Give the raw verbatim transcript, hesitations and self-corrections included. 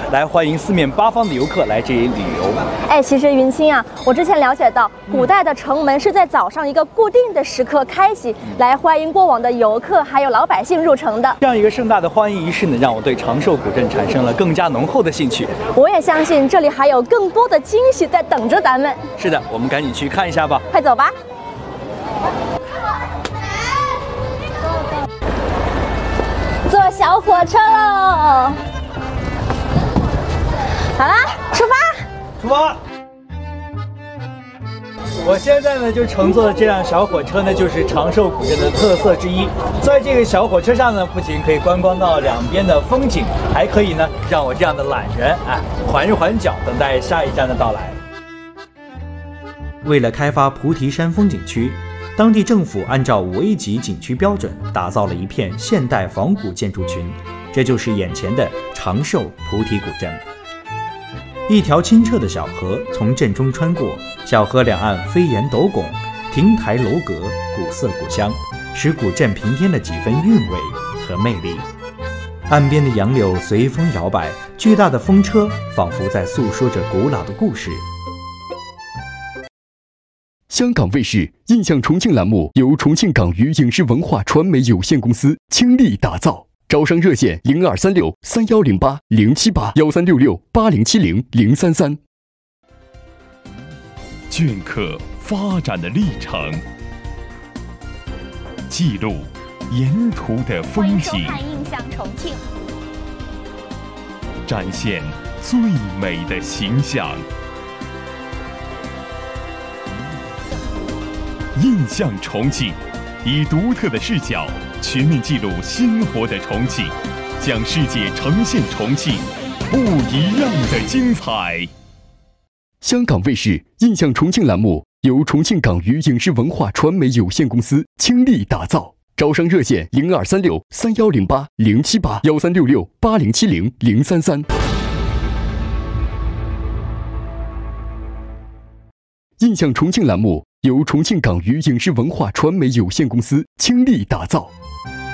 来欢迎四面八方的游客来这里旅游。 哎，其实云清啊，我之前了解到，古代的城门是在早上一个固定的时刻开启，来欢迎过往的游客还有老百姓入城的。 这样一个盛大的欢迎仪式呢，让我对长寿古镇产生了更加浓厚的兴趣。 我也相信这里还有更多的惊喜在等着咱们。 是的，我们赶紧去看一下吧。 快走吧。坐小火车喽！好啦，出发！ 出发！我现在呢就乘坐的这辆小火车呢，就是长寿古镇的特色之一。在这个小火车上呢，不仅可以观光到两边的风景，还可以呢让我这样的懒人哎缓一缓脚，等待下一站的到来。 为了开发菩提山风景区，当地政府按照五 A 级景区标准，打造了一片现代仿古建筑群，这就是眼前的长寿菩提古镇。一条清澈的小河从镇中穿过，小河两岸飞檐斗拱，亭台楼阁，古色古香，使古镇平添了几分韵味和魅力。岸边的杨柳随风摇摆，巨大的风车仿佛在诉说着古老的故事。 香港卫视印象重庆栏目由重庆港娱影视文化传媒有限公司倾力打造，招商热线零二三六三幺零八零七八幺三六六八零七零零三三。 镌刻发展的历程，记录沿途的风景， 欢迎收看《印象重庆》， 展现最美的形象。印象重庆，以独特的视角全面记录鲜活的重庆，将世界呈现重庆不一样的精彩。 香港卫视印象重庆栏目由重庆港娱影视文化传媒有限公司倾力打造，招商热线零二三六三幺零八零七八幺三六六八零七零零三三。印象重庆栏目由重庆港娱影视文化传媒有限公司倾力打造，